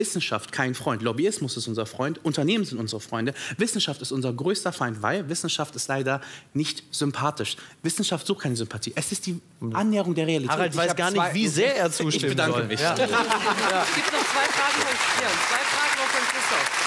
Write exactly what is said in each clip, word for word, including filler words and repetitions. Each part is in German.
Wissenschaft kein Freund. Lobbyismus ist unser Freund, Unternehmen sind unsere Freunde. Wissenschaft ist unser größter Feind, weil Wissenschaft ist leider nicht sympathisch. Wissenschaft sucht keine Sympathie. Es ist die Annäherung der Realität. Harald weiß gar nicht, wie sehr er zustimmen Ich bedanke soll. mich. Ja. Ja. Es gibt noch zwei Fragen von, ja, zwei Fragen noch von Christoph.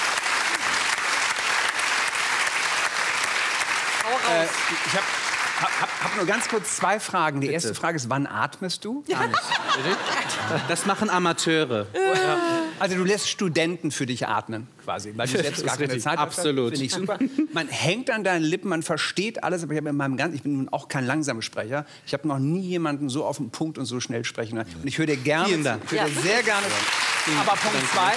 Hau raus. Äh, ich habe hab, hab nur ganz kurz zwei Fragen. Die Bitte. erste Frage ist, wann atmest du? Gar nicht. Das machen Amateure. Also du lässt Studenten für dich atmen, quasi, weil du selbst gar keine richtig. Zeit hast. Absolut. Finde ich super. Man hängt an deinen Lippen, man versteht alles, aber ich, hab in meinem ganzen, ich bin nun auch kein Langsamsprecher. Ich habe noch nie jemanden so auf den Punkt und so schnell sprechen hören. Und ich höre dir gerne, Vielen Dank. ich höre dir sehr gerne. Aber Punkt zwei.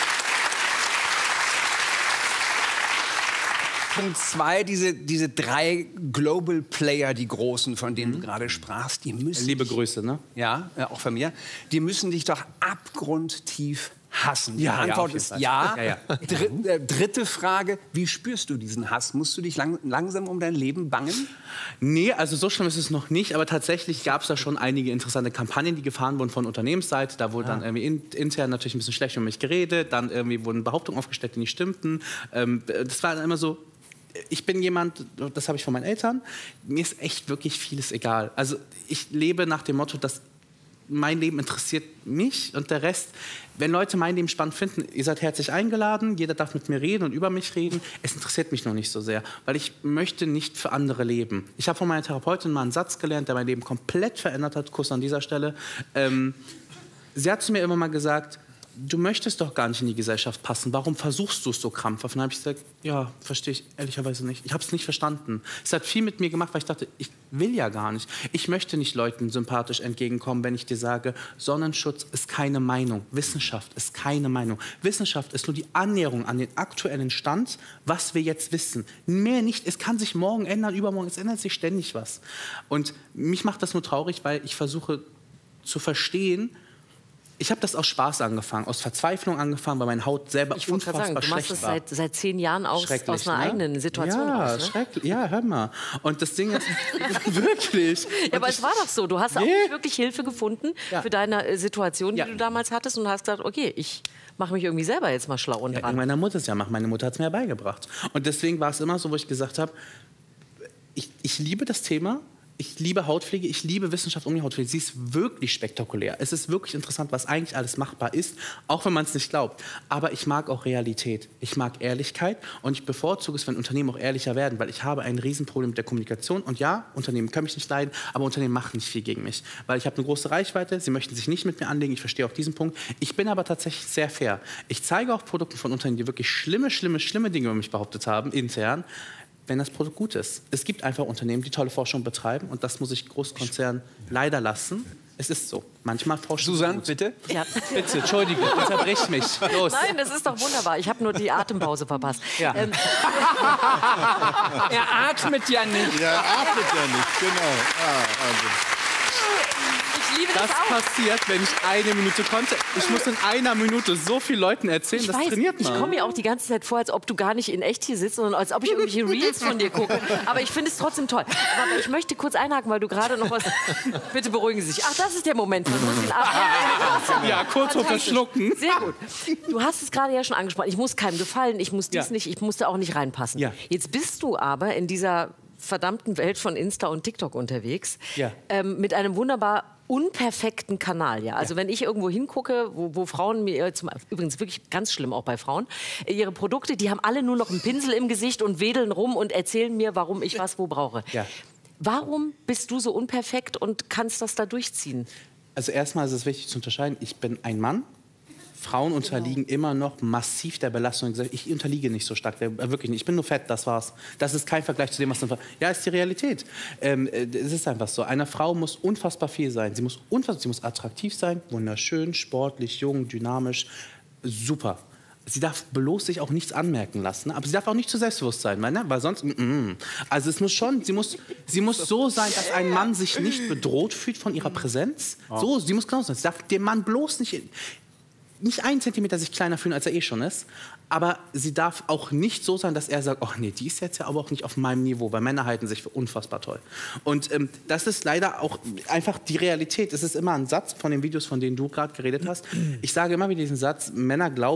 Punkt zwei, diese, diese drei Global Player, die großen, von denen du gerade sprachst, die müssen... Liebe Grüße, ne? Ja, äh, auch von mir. Die müssen dich doch abgrundtief hassen. Die Ja, ja, Antwort auf jeden ist Fall. ja. Ja, ja. Dr äh, dritte Frage, wie spürst du diesen Hass? Musst du dich lang langsam um dein Leben bangen? Nee, also so schlimm ist es noch nicht, aber tatsächlich gab es da schon einige interessante Kampagnen, die gefahren wurden von Unternehmensseite. Da wurde dann irgendwie in, intern natürlich ein bisschen schlecht über mich geredet, dann irgendwie wurden Behauptungen aufgestellt, die nicht stimmten. Ähm, das war dann immer so, ich bin jemand, das habe ich von meinen Eltern, mir ist echt wirklich vieles egal. Also ich lebe nach dem Motto, dass mein Leben interessiert mich und der Rest, wenn Leute mein Leben spannend finden, ihr seid herzlich eingeladen, jeder darf mit mir reden und über mich reden. Es interessiert mich noch nicht so sehr, weil ich möchte nicht für andere leben. Ich habe von meiner Therapeutin mal einen Satz gelernt, der mein Leben komplett verändert hat, Kuss an dieser Stelle. Ähm, sie hat zu mir immer mal gesagt, du möchtest doch gar nicht in die Gesellschaft passen. Warum versuchst du es so krampfhaft? Und dann habe ich gesagt, ja, verstehe ich ehrlicherweise nicht. Ich habe es nicht verstanden. Es hat viel mit mir gemacht, weil ich dachte, ich will ja gar nicht. Ich möchte nicht Leuten sympathisch entgegenkommen, wenn ich dir sage, Sonnenschutz ist keine Meinung. Wissenschaft ist keine Meinung. Wissenschaft ist nur die Annäherung an den aktuellen Stand, was wir jetzt wissen. Mehr nicht. Es kann sich morgen ändern, übermorgen. Es ändert sich ständig was. Und mich macht das nur traurig, weil ich versuche zu verstehen, ich habe das aus Spaß angefangen, aus Verzweiflung angefangen, weil meine Haut selber Ich wollte gerade unfassbar sagen, du machst schlecht das war. seit, seit zehn Jahren aus, Schrecklich, aus einer ne? eigenen Situation ja, raus. Ne? schrecklich. Ja, hör mal. Und das Ding ist, wirklich. Ja, aber es war doch so. Du hast auch Nee. nicht wirklich Hilfe gefunden Ja. für deine äh, Situation, die Ja. du damals hattest und hast gesagt, okay, ich mache mich irgendwie selber jetzt mal schlau und Ja, dran. meiner Mutter es ja machen. Meine Mutter hat es mir ja beigebracht. Und deswegen war es immer so, wo ich gesagt habe, ich, ich liebe das Thema. Ich liebe Hautpflege, ich liebe Wissenschaft um die Hautpflege. Sie ist wirklich spektakulär. Es ist wirklich interessant, was eigentlich alles machbar ist, auch wenn man es nicht glaubt. Aber ich mag auch Realität. Ich mag Ehrlichkeit und ich bevorzuge es, wenn Unternehmen auch ehrlicher werden, weil ich habe ein Riesenproblem mit der Kommunikation. Und ja, Unternehmen können mich nicht leiden, aber Unternehmen machen nicht viel gegen mich. Weil ich habe eine große Reichweite, sie möchten sich nicht mit mir anlegen, ich verstehe auch diesen Punkt. Ich bin aber tatsächlich sehr fair. Ich zeige auch Produkte von Unternehmen, die wirklich schlimme, schlimme, schlimme Dinge über mich behauptet haben, intern, wenn das Produkt gut ist. Es gibt einfach Unternehmen, die tolle Forschung betreiben und das muss ich Großkonzernen leider lassen. Es ist so. Manchmal forschen Susanne, gut. bitte. Ja. Bitte, Entschuldige, unterbrich mich. Los. Nein, das ist doch wunderbar. Ich habe nur die Atempause verpasst. Ja. Ähm, Er atmet ja nicht. Ja, atmet ja nicht, genau. Ah, also. ich liebe das, Das auch. passiert, wenn ich eine Minute konnte. Ich muss in einer Minute so viel Leuten erzählen, Ich das weiß, trainiert ich komme man. mir auch die ganze Zeit vor, als ob du gar nicht in echt hier sitzt, sondern als ob ich irgendwelche Reels von dir gucke. Aber ich finde es trotzdem toll. Aber ich möchte kurz einhaken, weil du gerade noch was... Bitte beruhigen Sie sich. Ach, das ist der Moment. Man muss den Atem... Ja, kurz vor Fantastisch. Verschlucken. Sehr gut. Du hast es gerade ja schon angesprochen. Ich muss keinem gefallen, ich muss dies Ja. nicht, ich musste auch nicht reinpassen. Ja. Jetzt bist du aber in dieser verdammten Welt von Insta und TikTok unterwegs. Ja. Ähm, mit einem wunderbar unperfekten Kanal, ja. Also wenn ich irgendwo hingucke, wo, wo Frauen mir, zum, übrigens wirklich ganz schlimm auch bei Frauen, ihre Produkte, die haben alle nur noch einen Pinsel im Gesicht und wedeln rum und erzählen mir, warum ich was wo brauche. Ja. Warum bist du so unperfekt und kannst das da durchziehen? Also erstmal ist es wichtig zu unterscheiden, ich bin ein Mann. Frauen unterliegen immer noch massiv der Belastung. Ich unterliege nicht so stark, wirklich nicht. Ich bin nur fett, das war's. Das ist kein Vergleich zu dem, was... Ja, ist die Realität. Ähm, es ist einfach so. Eine Frau muss unfassbar viel sein. Sie muss, unfassbar, sie muss attraktiv sein, wunderschön, sportlich, jung, dynamisch, super. Sie darf bloß sich auch nichts anmerken lassen, aber sie darf auch nicht zu selbstbewusst sein, weil, ne? weil sonst... Mm -mm. Also es muss schon, sie muss, sie muss so sein, dass ein Mann sich nicht bedroht fühlt von ihrer Präsenz. So, sie muss genau sein. Sie darf dem Mann bloß nicht... nicht einen Zentimeter sich kleiner fühlen, als er eh schon ist. Aber sie darf auch nicht so sein, dass er sagt, oh nee, die ist jetzt ja aber auch nicht auf meinem Niveau, weil Männer halten sich für unfassbar toll. Und ähm, das ist leider auch einfach die Realität. Es ist immer ein Satz von den Videos, von denen du gerade geredet hast. Ich sage immer wieder diesen Satz, Männer glauben,